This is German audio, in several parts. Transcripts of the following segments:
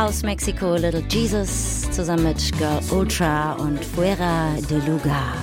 Aus Mexiko Little Jesus zusammen mit Girl Ultra und Fuera de Lugar.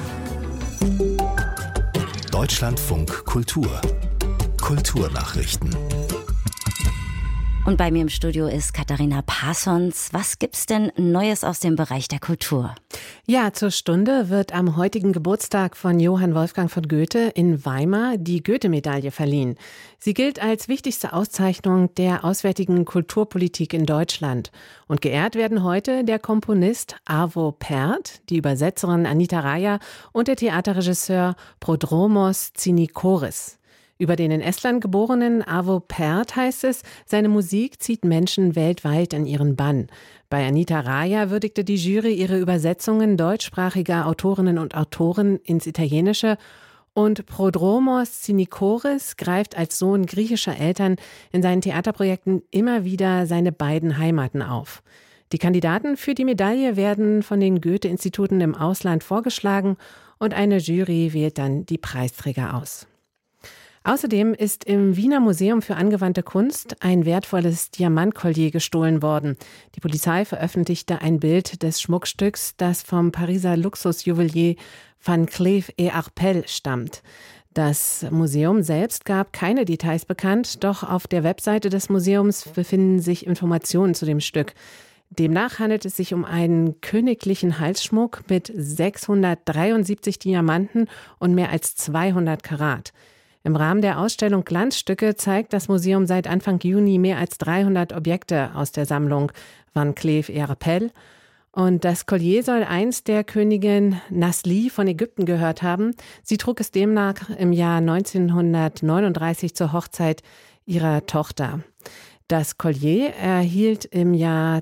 Deutschlandfunk Kultur. Kulturnachrichten. Und bei mir im Studio ist Katharina Parsons. Was gibt's denn Neues aus dem Bereich der Kultur? Ja, zur Stunde wird am heutigen Geburtstag von Johann Wolfgang von Goethe in Weimar die Goethe-Medaille verliehen. Sie gilt als wichtigste Auszeichnung der auswärtigen Kulturpolitik in Deutschland. Und geehrt werden heute der Komponist Arvo Pärt, die Übersetzerin Anita Raja und der Theaterregisseur Prodromos Tsinikoris. Über den in Estland geborenen Arvo Pärt heißt es, seine Musik zieht Menschen weltweit in ihren Bann. Bei Anita Raja würdigte die Jury ihre Übersetzungen deutschsprachiger Autorinnen und Autoren ins Italienische. Und Prodromos Tsinikoris greift als Sohn griechischer Eltern in seinen Theaterprojekten immer wieder seine beiden Heimaten auf. Die Kandidaten für die Medaille werden von den Goethe-Instituten im Ausland vorgeschlagen und eine Jury wählt dann die Preisträger aus. Außerdem ist im Wiener Museum für angewandte Kunst ein wertvolles Diamantkollier gestohlen worden. Die Polizei veröffentlichte ein Bild des Schmuckstücks, das vom Pariser Luxusjuwelier Van Cleef & Arpels stammt. Das Museum selbst gab keine Details bekannt, doch auf der Webseite des Museums befinden sich Informationen zu dem Stück. Demnach handelt es sich um einen königlichen Halsschmuck mit 673 Diamanten und mehr als 200 Karat. Im Rahmen der Ausstellung Glanzstücke zeigt das Museum seit Anfang Juni mehr als 300 Objekte aus der Sammlung Van Cleef & Arpels. Und das Collier soll einst der Königin Nasli von Ägypten gehört haben. Sie trug es demnach im Jahr 1939 zur Hochzeit ihrer Tochter. Das Collier erzielte im Jahr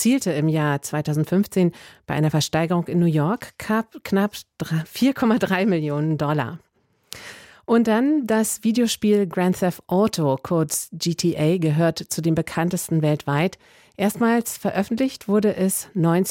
2015 bei einer Versteigerung in New York knapp 4,3 Millionen $. Und dann das Videospiel Grand Theft Auto, kurz GTA, gehört zu den bekanntesten weltweit. Erstmals veröffentlicht wurde es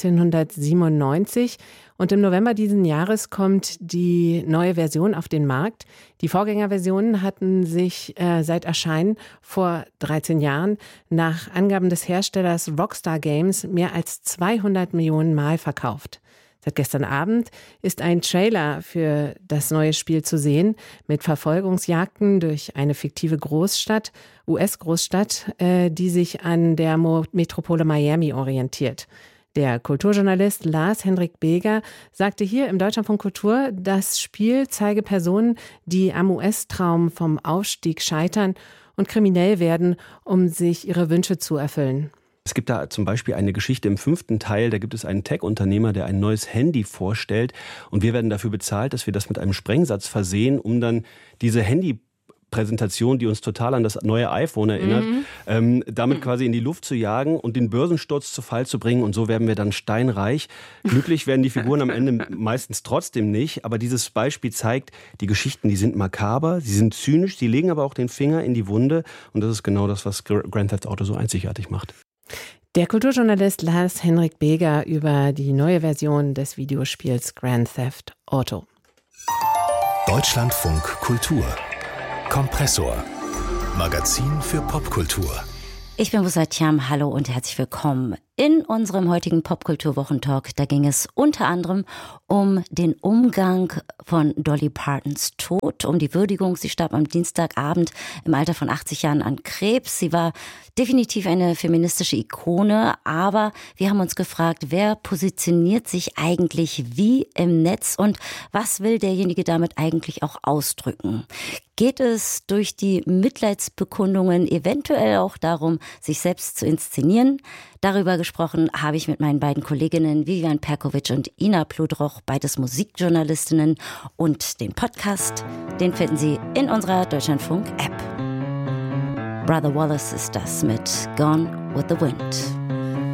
1997 und im November diesen Jahres kommt die neue Version auf den Markt. Die Vorgängerversionen hatten sich seit Erscheinen vor 13 Jahren nach Angaben des Herstellers Rockstar Games mehr als 200 Millionen Mal verkauft. Seit gestern Abend ist ein Trailer für das neue Spiel zu sehen, mit Verfolgungsjagden durch eine fiktive Großstadt, US-Großstadt, die sich an der Metropole Miami orientiert. Der Kulturjournalist Lars-Henrik Beger sagte hier im Deutschlandfunk Kultur, das Spiel zeige Personen, die am US-Traum vom Aufstieg scheitern und kriminell werden, um sich ihre Wünsche zu erfüllen. Es gibt da zum Beispiel eine Geschichte im 5. Teil, da gibt es einen Tech-Unternehmer, der ein neues Handy vorstellt und wir werden dafür bezahlt, dass wir das mit einem Sprengsatz versehen, um dann diese Handypräsentation, die uns total an das neue iPhone erinnert, damit quasi in die Luft zu jagen und den Börsensturz zu Fall zu bringen und so werden wir dann steinreich. Glücklich werden die Figuren am Ende meistens trotzdem nicht, aber dieses Beispiel zeigt, die Geschichten, die sind makaber, sie sind zynisch, sie legen aber auch den Finger in die Wunde und das ist genau das, was Grand Theft Auto so einzigartig macht. Der Kulturjournalist Lars-Henrik Beger über die neue Version des Videospiels Grand Theft Auto. Deutschlandfunk Kultur. Kompressor. Magazin für Popkultur. Ich bin Busa Thiam, hallo und herzlich willkommen. In unserem heutigen Popkultur-Wochentalk, da ging es unter anderem um den Umgang von Dolly Partons Tod, um die Würdigung. Sie starb am Dienstagabend im Alter von 80 Jahren an Krebs. Sie war definitiv eine feministische Ikone, aber wir haben uns gefragt, wer positioniert sich eigentlich wie im Netz und was will derjenige damit eigentlich auch ausdrücken? Geht es durch die Mitleidsbekundungen eventuell auch darum, sich selbst zu inszenieren? Darüber gesprochen habe ich mit meinen beiden Kolleginnen Vivian Perkovic und Ina Pludroch, beides Musikjournalistinnen. Und den Podcast, den finden Sie in unserer Deutschlandfunk-App. Brother Wallace ist das mit Gone with the Wind.